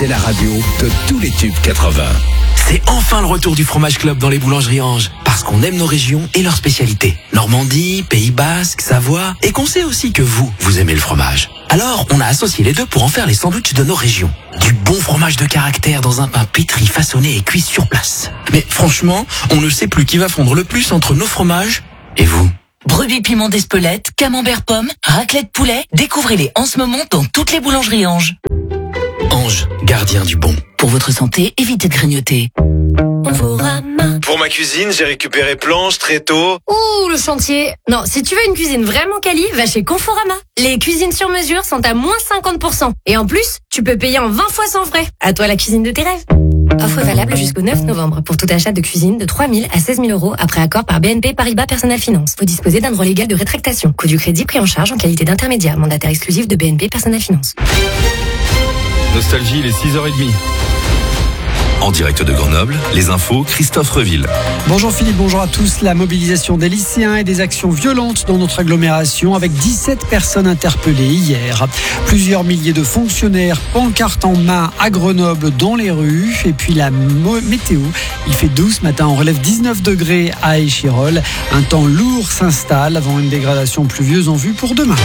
c'est la radio de tous les tubes 80. C'est enfin le retour du Fromage Club dans les boulangeries Ange. Parce qu'on aime nos régions et leurs spécialités. Normandie, Pays Basque, Savoie. Et qu'on sait aussi que vous aimez le fromage. Alors, on a associé les deux pour en faire les sandwichs de nos régions. Du bon fromage de caractère dans un pain pétri, façonné et cuit sur place. Mais franchement, on ne sait plus qui va fondre le plus entre nos fromages et vous. Brebis piment d'Espelette, camembert pomme, raclette poulet. Découvrez-les en ce moment dans toutes les boulangeries Ange. Ange, gardien du bon. Pour votre santé, évitez de grignoter. Pour ma cuisine, j'ai récupéré planches, tréteaux. Ouh, le chantier. Non, si tu veux une cuisine vraiment quali, va chez Conforama. Les cuisines sur mesure sont à moins 50%. Et en plus, tu peux payer en 20 fois sans frais. À toi la cuisine de tes rêves. Offre valable jusqu'au 9 novembre pour tout achat de cuisine de 3 000 à 16 000 euros après accord par BNP Paribas Personnel Finance. Vous disposez d'un droit légal de rétractation. Coût du crédit pris en charge en qualité d'intermédiaire. Mandataire exclusif de BNP Personnel Finance. Nostalgie, il est 6h30. En direct de Grenoble, les infos, Christophe Reville. Bonjour Philippe, bonjour à tous. La mobilisation des lycéens et des actions violentes dans notre agglomération avec 17 personnes interpellées hier. Plusieurs milliers de fonctionnaires, pancartes en main à Grenoble dans les rues. Et puis la météo, il fait 12 ce matin, on relève 19 degrés à Échirolles. Un temps lourd s'installe avant une dégradation pluvieuse en vue pour demain.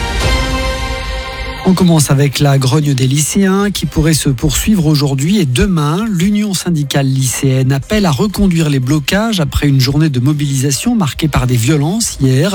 On commence avec la grogne des lycéens qui pourrait se poursuivre aujourd'hui et demain. L'Union syndicale lycéenne appelle à reconduire les blocages après une journée de mobilisation marquée par des violences hier.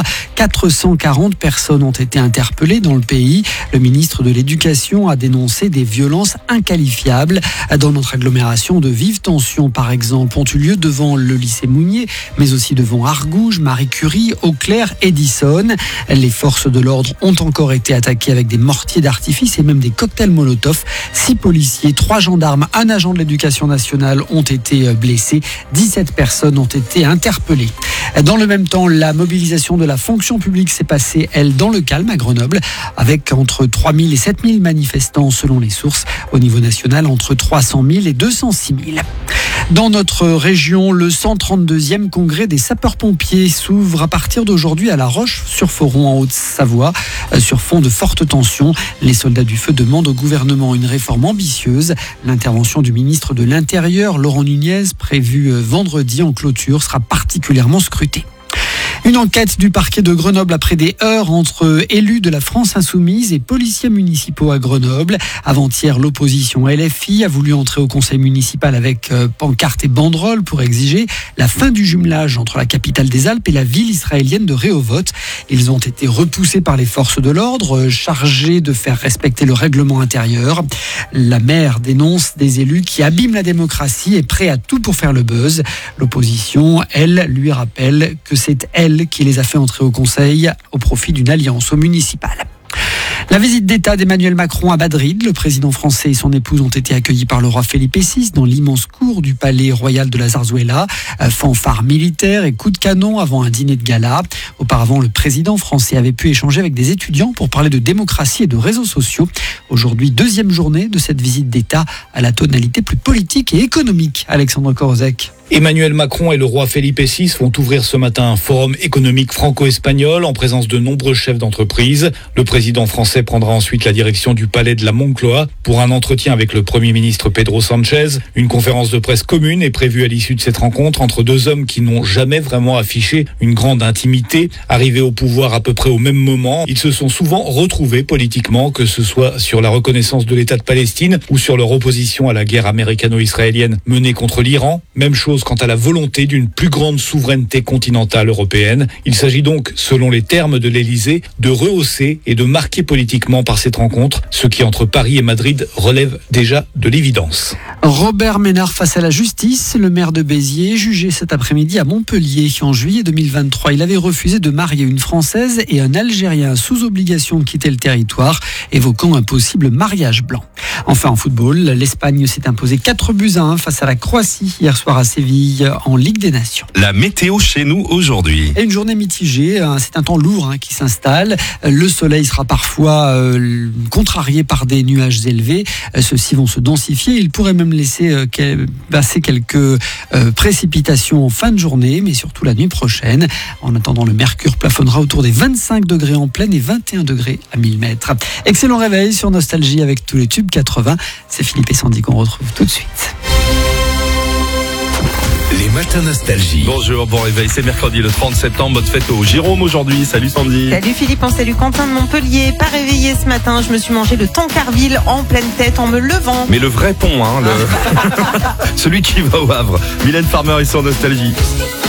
440 personnes ont été interpellées dans le pays. Le ministre de l'Éducation a dénoncé des violences inqualifiables. Dans notre agglomération, de vives tensions, par exemple, ont eu lieu devant le lycée Mounier, mais aussi devant Argouges, Marie Curie, Eau-Claire, Edison. Les forces de l'ordre ont encore été attaquées avec des mortiers d'artifice et même des cocktails Molotov. 6 policiers, 3 gendarmes, un agent de l'éducation nationale ont été blessés. 17 personnes ont été interpellées. Dans le même temps, la mobilisation de la fonction publique s'est passée, elle, dans le calme à Grenoble, avec entre 3 000 et 7 000 manifestants selon les sources. Au niveau national, entre 300 000 et 206 000. Dans notre région, le 132e congrès des sapeurs-pompiers s'ouvre à partir d'aujourd'hui à La Roche-sur-Foron en Haute-Savoie. Sur fond de fortes tensions, les soldats du feu demandent au gouvernement une réforme ambitieuse. L'intervention du ministre de l'Intérieur, Laurent Nunez, prévue vendredi en clôture, sera particulièrement scrutée. Une enquête du parquet de Grenoble après des heurts entre élus de la France Insoumise et policiers municipaux à Grenoble. Avant-hier, l'opposition LFI a voulu entrer au conseil municipal avec pancartes et banderoles pour exiger la fin du jumelage entre la capitale des Alpes et la ville israélienne de Rehovot. Ils ont été repoussés par les forces de l'ordre, chargées de faire respecter le règlement intérieur. La maire dénonce des élus qui abîment la démocratie et prêts à tout pour faire le buzz. L'opposition, elle, lui rappelle que c'est elle qui les a fait entrer au Conseil au profit d'une alliance au municipal. La visite d'État d'Emmanuel Macron à Madrid, le président français et son épouse ont été accueillis par le roi Felipe VI dans l'immense cour du palais royal de la Zarzuela. Fanfare militaire et coups de canon avant un dîner de gala. Auparavant, le président français avait pu échanger avec des étudiants pour parler de démocratie et de réseaux sociaux. Aujourd'hui, deuxième journée de cette visite d'État à la tonalité plus politique et économique. Alexandre Korozek. Emmanuel Macron et le roi Felipe VI vont ouvrir ce matin un forum économique franco-espagnol en présence de nombreux chefs d'entreprise. Le président français prendra ensuite la direction du palais de la Moncloa pour un entretien avec le Premier ministre Pedro Sánchez. Une conférence de presse commune est prévue à l'issue de cette rencontre entre deux hommes qui n'ont jamais vraiment affiché une grande intimité. Arrivés au pouvoir à peu près au même moment, ils se sont souvent retrouvés politiquement, que ce soit sur la reconnaissance de l'État de Palestine ou sur leur opposition à la guerre américano-israélienne menée contre l'Iran. Même chose quant à la volonté d'une plus grande souveraineté continentale européenne. Il s'agit donc, selon les termes de l'Élysée, de rehausser et de marquer politiquement par cette rencontre, ce qui entre Paris et Madrid relève déjà de l'évidence. Robert Ménard face à la justice. Le maire de Béziers, jugé cet après-midi à Montpellier. En juillet 2023, il avait refusé de marier une Française et un Algérien sous obligation de quitter le territoire, évoquant un possible mariage blanc. Enfin, en football, l'Espagne s'est imposée 4-1 face à la Croatie hier soir à Séville en Ligue des Nations. La météo chez nous aujourd'hui. Et une journée mitigée, c'est un temps lourd qui s'installe. Le soleil sera parfois contrarié par des nuages élevés. Ceux-ci vont se densifier. Il pourrait même laisser passer quelques précipitations en fin de journée, mais surtout la nuit prochaine. En attendant, le mercure plafonnera autour des 25 degrés en pleine et 21 degrés à 1000 mètres. Excellent réveil sur Nostalgie avec tous les tubes 80. C'est Philippe et Sandy qu'on retrouve tout de suite. Les matins Nostalgie. Bonjour, bon réveil, c'est mercredi le 30 septembre, bonne fête au Jérôme aujourd'hui. Salut Sandy. Salut Philippe, salut Quentin de Montpellier. Pas réveillé ce matin, je me suis mangé le Tancarville en pleine tête en me levant. Mais le vrai pont, celui qui va au Havre. Mylène Farmer est sur Nostalgie.